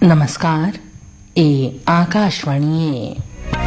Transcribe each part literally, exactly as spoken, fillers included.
नमस्कार, ये आकाशवाणी है।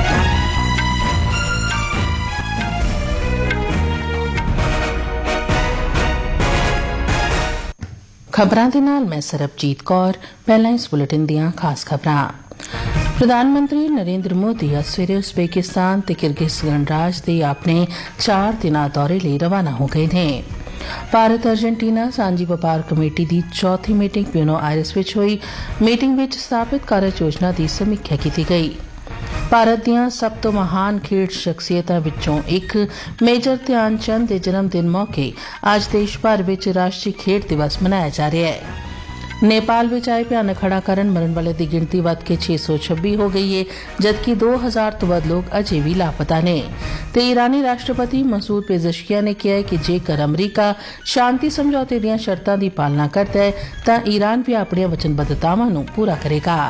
खबरां दे नाल मैं सरबजीत कौर। पहला इस बुलेटिन दियां खास खबरां। प्रधानमंत्री नरेंद्र मोदी अज सवेरे उज़बेकिस्तान ते किर्गिज़ गणराज दे अपने चार दिना दौरे लई रवाना हो गए ने। भारत अर्जेंटीना सांझी वपार कमेटी दी चौथी मीटिंग ब्यूनो आयरस विच होई। मीटिंग विच स्थापित कार्य योजना दी समीक्षा की गई। भारत दियां सब तो महान खेड शख्सियतां विचों एक मेजर ध्यानचंद दे जन्म दिन मौके अज देश भर विच राष्ट्रीय खेड दिवस मनाया जा रहा है। नेपाल विच आए भयानक हड़ा कारण मरण वाले की गिनती वध के छे सौ छब्बी हो गई है, जबकि दो हजार तो वध लोग अजे भी लापता ने। ते ईरानी राष्ट्रपति मसूद पेज़ेश्कियान ने कहा है कि जेकर अमरीका शांति समझौते दीयां शर्तां दी पालना करता है तां ईरान भी अपनी वचनबद्धतावां नूं पूरा करेगा।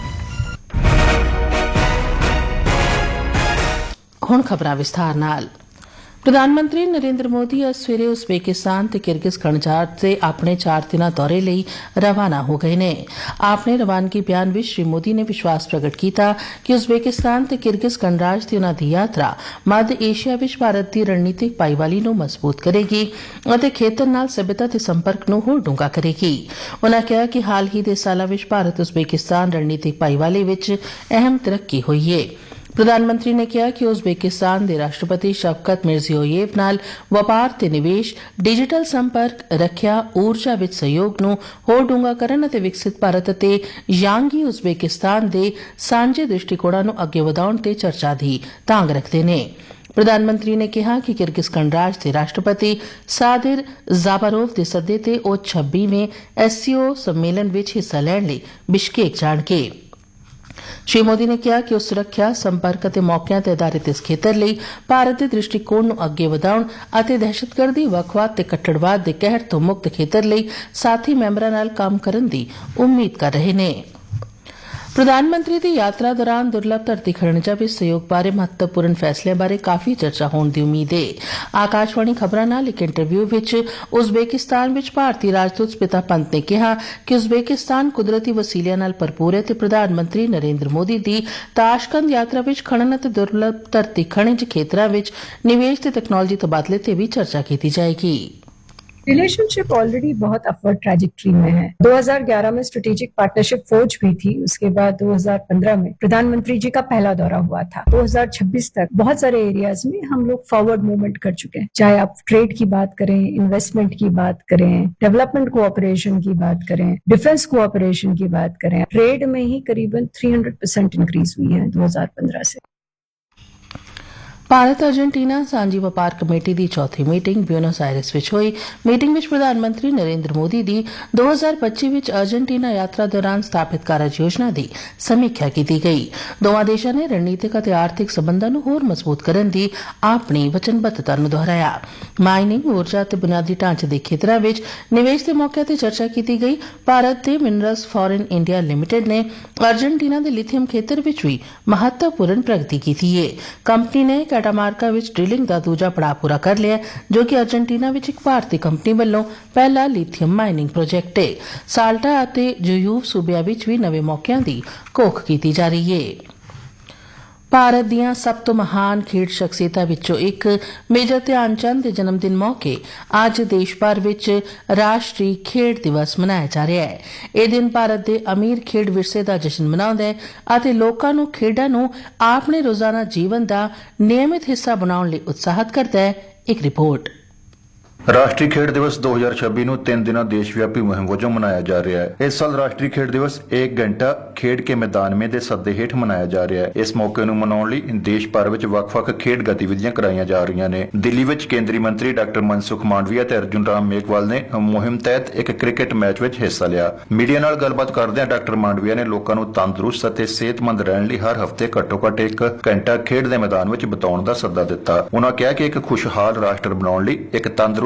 हुण खबरां विस्तार नाल। प्रधानमंत्री नरेंद्र मोदी अज सवेरे उज़बेकिस्तान ते किर्गिज़ गणराज से अपने चार दिना दौरे लई रवाना हो गए ने। अपने रवानगी बयान विच श्री मोदी ने विश्वास प्रगट किया कि उज़बेकिस्तान ते किर्गिज़ गणराज दी उन्हां दी यात्रा मध्य एशिया विच भारत दी रणनीतिक भाईवाली नूं मजबूत करेगी अते खेतर नाल सभ्यता ते संपर्क नूं होर डूंगा करेगी। उन्हां कहा कि हाल ही दे सालां विच भारत उज़बेकिस्तान रणनीतिक भाईवाली विच अहम तरक्की हुई है। प्रधानमंत्री ने कहा कि उज़बेकिस्तान के राष्ट्रपति शवकत मिर्जियोयेव नाल व्यापार ते निवेश, डिजिटल संपर्क, रखिया, ऊर्जा विच सहयोग नूं होर डूंगा करन अते विकसित भारत अते यांगी उज़बेकिस्तान दे सांझे दृष्टिकोणां नूं अगे वधाउण ते चर्चा दी तांग रखदे ने। प्रधानमंत्री ने कहा कि किर्गिज़ गणराज के राष्ट्रपति सादिर जाबारोव के सद्दे ते ओ छब्बीवें एससीओ सम्मेलन विच हिस्सा लैण लई बिश्केक जाणगे। श्री मोदी ने कहा कि सुरक्षा, संपर्क ते मौकिਆਂ ते आधारित इस खेतर लई भारत दे दृष्टिकोण नूं अगे वधाउण अते दहशतगर्दी, वखवाद ते कट्टड़वाद दे कहर तो मुक्त खेतर लई साथी मैंबरां नाल काम करन दी उम्मीद कर रहे ने। प्रधानमंत्री की यात्रा दौरान दुर्लभ धरती खनिजां विच सहयोग बारे महत्वपूर्ण फैसलिਆਂ बारे काफी चर्चा होने की उम्मीद है। आकाशवाणी खबरां नाल एक इंटरव्यू विच उज़बेकिस्तान विच भारतीय राजदूत स्मिता पंत ने कहा कि उज़बेकिस्तान कुदरती वसीलिਆਂ नाल भरपूर है ते प्रधानमंत्री नरेंद्र मोदी की ताशकंद यात्रा विच खनन अते दुर्लभ धरती खनिज खेतरां विच निवेश ते तकनोलॉजी तबादले ते भी चर्चा की जाएगी। रिलेशनशिप ऑलरेडी बहुत अपवर्ड ट्रैजेक्टरी में है। दो हज़ार ग्यारह में स्ट्रेटेजिक पार्टनरशिप फोर्ज हुई थी। उसके बाद दो हज़ार पंद्रह में प्रधानमंत्री जी का पहला दौरा हुआ था। दो हज़ार छब्बीस तक बहुत सारे एरियाज में हम लोग फॉरवर्ड मूवमेंट कर चुके हैं। चाहे आप ट्रेड की बात करें, इन्वेस्टमेंट की बात करें, डेवलपमेंट कोऑपरेशन की बात करें, डिफेंस कोऑपरेशन की बात करें। ट्रेड में ही करीबन तीन सौ परसेंट इंक्रीज हुई है दो हज़ार पंद्रह से। भारत अर्जेंटीना सांझी वपार कमेटी की चौथी मीटिंग ब्यूनस आयरस विच होई। मीटिंग विच प्रधानमंत्री नरेंद्र मोदी की दो हजार पच्ची विच अर्जेंटीना यात्रा दौरान स्थापित कार्य योजना की समीक्षा की गई। दोवां देशां ने रणनीतिक अते आर्थिक संबंधां नूं होर मजबूत करन दी अपनी वचनबद्धता नूं दोहराया। माइनिंग, ऊर्जा ते बुनियादी ढांचे दे खेतरां विच निवेश के मौकिਆਂ ते चर्चा की गई। भारत के मिनरल्स फॉरेन इंडिया लिमिटेड ने अर्जेंटीना के लिथियम खेतर विच भी महत्वपूर्ण प्रगति की है। कंपनी ने कैटामार्का विच ड्रिलिंग का दूजा पड़ाव पूरा कर लिया, जो कि अर्जेंटीना विच एक भारतीय कंपनी वालों पहला लिथियम माइनिंग प्रोजेक्ट है। साल्टा अते जुयूव सूबिया विच भी नवे मौकिਆਂ की घोख की जा रही है। भारत दियां सब तो महान खेड शख्सियतां विचों एक मेजर ध्यानचंद के जन्मदिन मौके अज देश भर विच राष्ट्रीय खेड दिवस मनाया जा रहा है। यह दिन भारत के अमीर खेड विरसे का जश्न मनाउंदा है अते लोकां नूं खेडां नूं अपने रोजाना जीवन का नियमित हिस्सा बनाउण लई उत्साहित करता है। एक रिपोर्ट। राष्ट्रीय खेड दिवस दो हजार छब्बी नूं तीन दिना देशव्यापी मुहिम वजों मनाया जा रहा है। इस साल राष्ट्रीय खेड दिवस एक घंटा खेड के मैदान में दे सद्दे हेठ मनाया जा रहा है। इस मौके नूं मनाउण लई देश भर विच वख-वख खेड गतिविधियां कराईਆਂ जा रही ने। दिल्ली विच केंद्रीय मंत्री डॉक्टर मनसुख मांडविया ते अर्जुन राम मेघवाल ने मुहिम तहत एक क्रिकेट मैच विच हिस्सा लिया। मीडिया नाल गलबात करदਿਆਂ डॉक्टर मांडविया ने लोकां नूं तंदुरुस्त अते सेहतमंद रहण लई हर हफ्ते घੱਟੋ-ਘੱਟ एक घंटा खेड दे मैदान विच बिताउण दा सੱਦਾ ਦਿੱਤਾ। उन्हां कहा कि एक खुशहाल राष्ट्र बनाउण लई एक तंदुरुस्त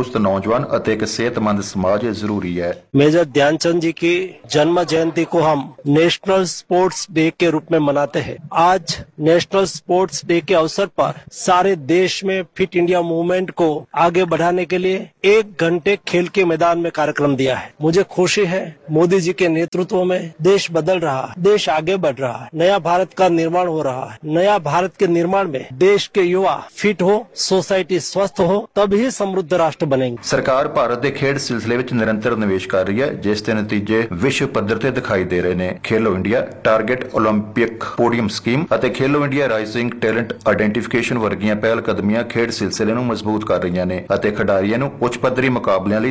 ਤੰਦਰੁਸਤ ਨੌਜਵਾਨ ਅਤੇ ਇੱਕ ਸਿਹਤਮੰਦ समाज जरूरी है। मेजर ध्यानचंद जी की जन्म जयंती को हम नेशनल स्पोर्ट्स डे के रूप में मनाते हैं। आज नेशनल स्पोर्ट्स डे के अवसर पर सारे देश में फिट इंडिया मूवमेंट को आगे बढ़ाने के लिए एक घंटे खेल के मैदान में कार्यक्रम दिया है। मुझे खुशी है मोदी जी के नेतृत्व में देश बदल रहा है, देश आगे बढ़ रहा है, नया भारत का निर्माण हो रहा है। नया भारत के निर्माण में देश के युवा फिट हो, सोसाइटी स्वस्थ हो, तभी समृद्ध राष्ट्र बनेंगे। सरकार भारत के खेड सिलसिले ਵਿੱਚ ਨਿਰੰਤਰ ਨਿਵੇਸ਼ ਕਰ ਰਹੀ ਹੈ, ਜਿਸ ਦੇ ਨਤੀਜੇ ਵਿਸ਼ਵ ਪੱਧਰ ਤੇ ਦਿਖਾਈ ਦੇ ਰਹੇ ਨੇ। ਖੇਲੋ ਇੰਡੀਆ ਟਾਰਗੇਟ 올림픽 ਪੋਡੀਅਮ ਸਕੀਮ ਅਤੇ ਖੇਲੋ ਇੰਡੀਆ ਰਾਈਜ਼ਿੰਗ ਟੈਲੈਂਟ ਆਇਡੈਂਟੀਫਿਕੇਸ਼ਨ ਵਰਗੀਆਂ ਪਹਿਲ ਕਦਮੀਆਂ ਖੇਡ ਸਿਲਸਿਲੇ ਨੂੰ ਮਜ਼ਬੂਤ ਕਰ ਰਹੀਆਂ ਨੇ ਅਤੇ ਖਿਡਾਰੀਆਂ ਨੂੰ ਉੱਚ ਪੱਧਰੀ ਮੁਕਾਬਲਿਆਂ ਲਈ